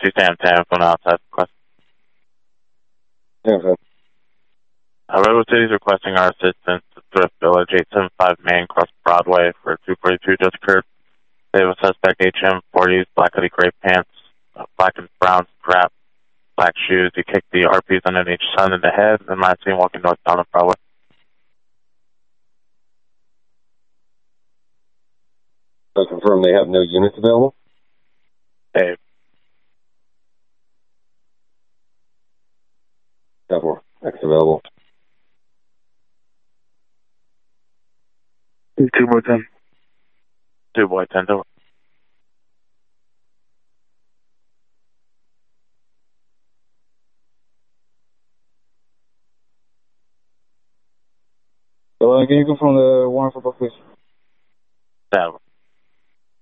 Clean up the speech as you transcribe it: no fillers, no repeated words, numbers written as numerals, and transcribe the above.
Sam from outside request. Yeah, okay. Redwood City is requesting our assistance to Thrift Village, 875 Main, across Broadway for 242 just occurred. They have a suspect HM 40s, black hoodie, gray pants, black and brown strap, black shoes. He kicked the RPs underneath each son in the head, and last seen walking northbound on Broadway. I confirm they have no units available? Hey. F4, X available. 2 boy 10. 2 boy 10 over. Can you go from the warrant for book, please? That